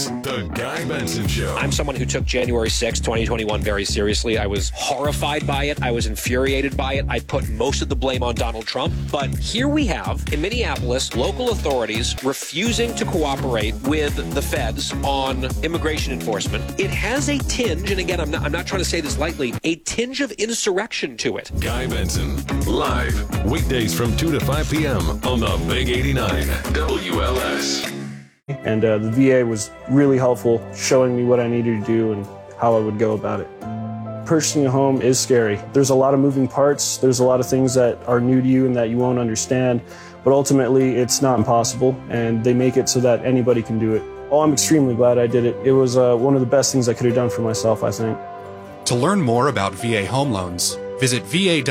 The Guy Benson Show. I'm someone who took January 6, 2021 very seriously. I was horrified by it. I was infuriated by it. I put most of the blame on Donald Trump. But here we have, in Minneapolis, local authorities refusing to cooperate with the feds on immigration enforcement. It has a tinge, and again, I'm not trying to say this lightly, a tinge of insurrection to it. Guy Benson, live, weekdays from 2 to 5 p.m. on the Big 89 WLS. And the VA was really helpful, showing me what I needed to do and how I would go about it. Purchasing a home is scary. There's a lot of moving parts. There's a lot of things that are new to you and that you won't understand. But ultimately, it's not impossible, and they make it so that anybody can do it. Oh, I'm extremely glad I did it. It was one of the best things I could have done for myself, I think. To learn more about VA home loans, visit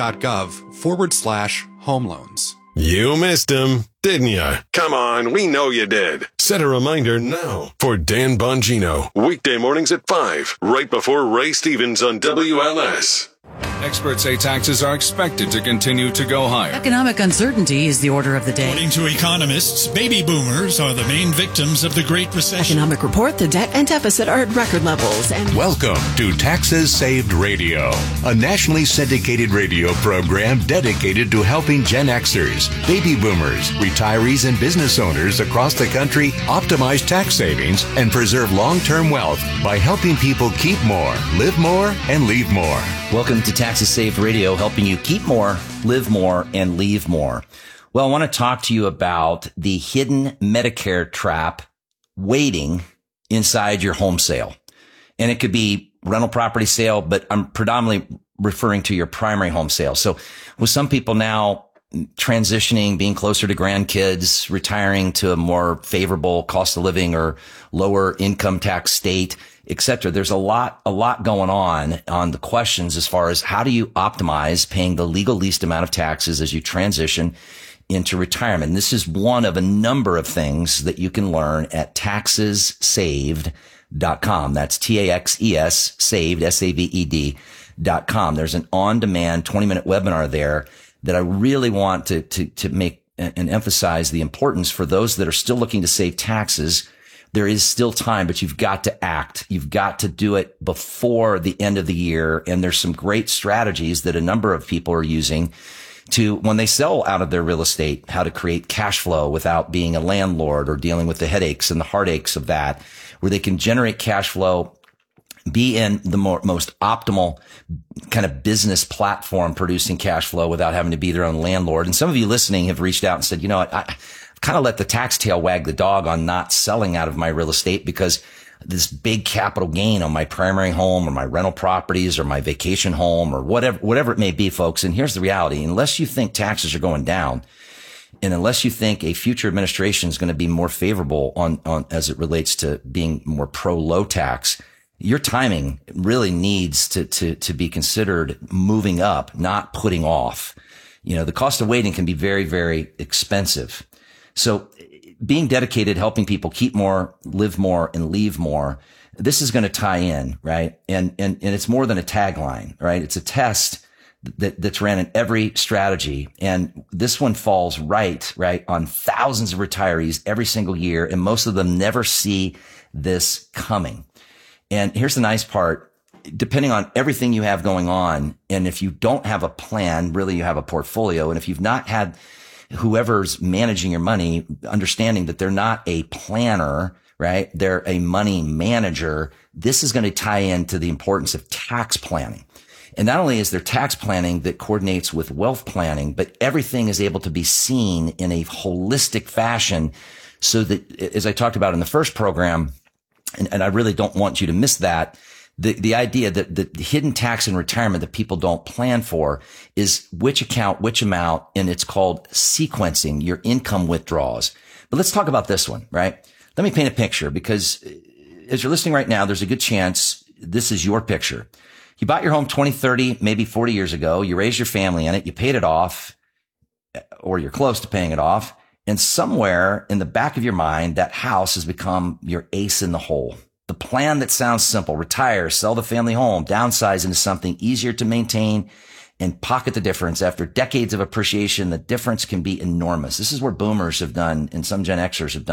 va.gov/home loans. You missed him, didn't you? Come on, we know you did. Set a reminder now for Dan Bongino. Weekday mornings at 5, right before Ray Stevens on WLS. Experts say taxes are expected to continue to go higher. Economic uncertainty is the order of the day. According to economists, baby boomers are the main victims of the Great Recession. Economic report, the debt and deficit are at record levels. And welcome to Taxes Saved Radio, a nationally syndicated radio program dedicated to helping Gen Xers, baby boomers, retirees, and business owners across the country optimize tax savings and preserve long-term wealth by helping people keep more, live more, and leave more. Welcome to Taxes Saved Radio, helping you keep more, live more, and leave more. Well, I want to talk to you about the hidden Medicare trap waiting inside your home sale. And it could be rental property sale, but I'm predominantly referring to your primary home sale. So with some people now transitioning, being closer to grandkids, retiring to a more favorable cost of living or lower income tax state, etc. There's a lot going on the questions as far as how do you optimize paying the legal least amount of taxes as you transition into retirement. And this is one of a number of things that you can learn at taxessaved.com. That's TAXES saved, SAVED.com. There's an on-demand 20-minute webinar there that I really want to make and emphasize the importance for those that are still looking to save taxes. There is still time, but you've got to act. You've got to do it before the end of the year. And there's some great strategies that a number of people are using to, when they sell out of their real estate, how to create cash flow without being a landlord or dealing with the headaches and the heartaches of that, where they can generate cash flow, be in the most optimal kind of business platform producing cash flow without having to be their own landlord. And some of you listening have reached out and said, you know what, I kind of let the tax tail wag the dog on not selling out of my real estate because this big capital gain on my primary home or my rental properties or my vacation home or whatever it may be, folks. And here's the reality. Unless you think taxes are going down, and unless you think a future administration is going to be more favorable on as it relates to being more pro low tax, your timing really needs to be considered moving up, not putting off. You know, the cost of waiting can be very, very expensive. So being dedicated, helping people keep more, live more, and leave more, this is going to tie in, right? And it's more than a tagline, right? It's a test that's ran in every strategy. And this one falls right on thousands of retirees every single year. And most of them never see this coming. And here's the nice part. Depending on everything you have going on, and if you don't have a plan, really you have a portfolio. And if you've not had whoever's managing your money, understanding that they're not a planner, right? They're a money manager. This is going to tie into the importance of tax planning. And not only is there tax planning that coordinates with wealth planning, but everything is able to be seen in a holistic fashion so that, as I talked about in the first program, and I really don't want you to miss that, the idea that the hidden tax in retirement that people don't plan for is which account, which amount, and it's called sequencing your income withdrawals. But let's talk about this one, right? Let me paint a picture, because as you're listening right now, there's a good chance this is your picture. You bought your home 20, 30, maybe 40 years ago. You raised your family in it. You paid it off, or you're close to paying it off. And somewhere in the back of your mind, that house has become your ace in the hole. The plan that sounds simple: retire, sell the family home, downsize into something easier to maintain, and pocket the difference. After decades of appreciation, the difference can be enormous. This is where boomers have done, and some Gen Xers have done